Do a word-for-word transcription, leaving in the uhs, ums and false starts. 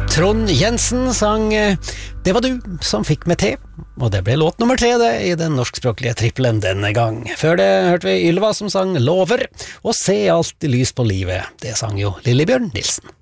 Trond Jensen sang Det var du som fikk meg til, og det ble låt nummer tre det i den norskspråklige trippelen denne gang. Før det hørte vi Ylva som sang Lover, og Se alltid lys på livet, det sang jo Lillebjørn Nilsen.